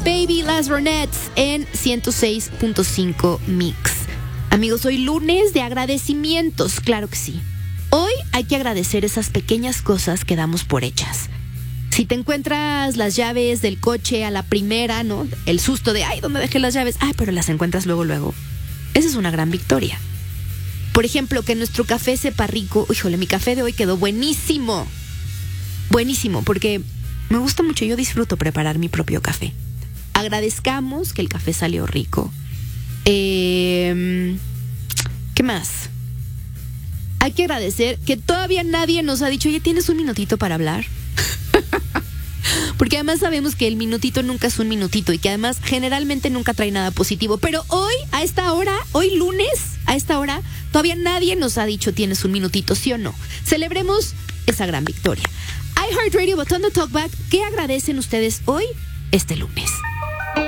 Baby, Las Ronettes en 106.5 Mix. Amigos, hoy lunes de agradecimientos, claro que sí. Hoy hay que agradecer esas pequeñas cosas que damos por hechas. Si te encuentras las llaves del coche a la primera, ¿no? El susto de, ay, ¿dónde dejé las llaves? Ay, pero las encuentras luego. Esa es una gran victoria. Por ejemplo, que nuestro café sepa rico. Híjole, mi café de hoy quedó buenísimo. Buenísimo, porque me gusta mucho, yo disfruto preparar mi propio café. Agradezcamos que el café salió rico. ¿Qué más? Hay que agradecer que todavía nadie nos ha dicho, oye, ¿tienes un minutito para hablar? Porque además sabemos que el minutito nunca es un minutito y que además generalmente nunca trae nada positivo. Pero hoy, a esta hora, hoy lunes, a esta hora, todavía nadie nos ha dicho tienes un minutito, ¿sí o no? Celebremos esa gran victoria. iHeartRadio, botón de Talkback, ¿qué agradecen ustedes hoy, este lunes?